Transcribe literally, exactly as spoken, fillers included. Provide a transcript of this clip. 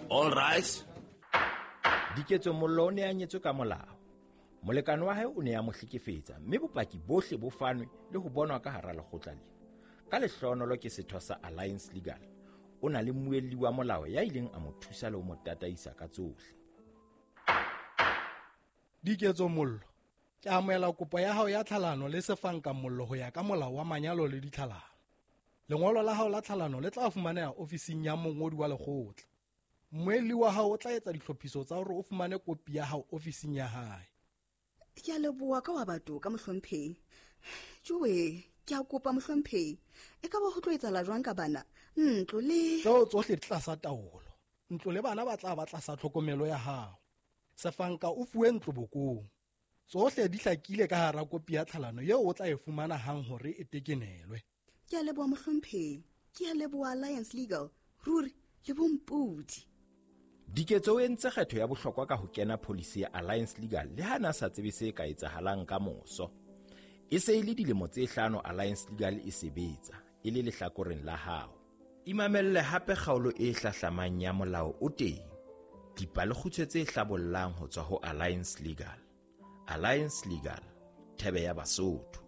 All right. Diketso mollo o ne a nyetswe ka molao. Molekane wa hae o ne a mo hlekefetsa, mme bopaki bohle bo fanwe le ho bonwa ka hara lekgotla lena. Ka lehlohonolo ke setho sa Alliance Legal, o na le mmuelli wa molao ya ileng a mo thusa le ho mo tataisa ka tsohle. Diketso mollo, ke amohela kopo ya hao ya tlhalano le sefanka mollo ho ya ka molao wa manyalo le ditlhalano. Lengolo la hao la tlhalano le tla fumaneha ofising ya mongodi wa lekgotla. Mmuelli wa hao o tla etsa dihlophiso tsa hore o fumane kopi ya hao ofising ya hae. Ke a leboha ka wa batho ka mohlomphehi. Joe, ke a kopa mohlomphehi. E ka ba ho tlo etsahala jwang ka bana? Ntlo le tseo tsohle di tlasa taolo. Ntlo le bana ba tla ba tlasa tlhokomelo ya hao. Sefanka o fuwe ntlo bokong. Tsohle di hlakile ka hara kopi ya tlhalano eo o tla e fumana hang hore e tekenelwe. Ke a leboha mohlomphehi. Ke a leboha Alliance Legal. Ruri le bompudi. Diketso o entse kgetho ya bohlokwa ka ho kena policy ya Alliance Legal le hana sa tsebe se ka etsahalang ka moso. E se ile dilemo tse hlano Alliance Legal e sebetsa, e le lehlakoreng la hao. Imamelle hape kgaolo e hlahlamang ya molao o teng. Dipalekgutshwe tse hlabollang ho tswa ho Alliance Legal. Alliance Legal, thebe ya Basotho.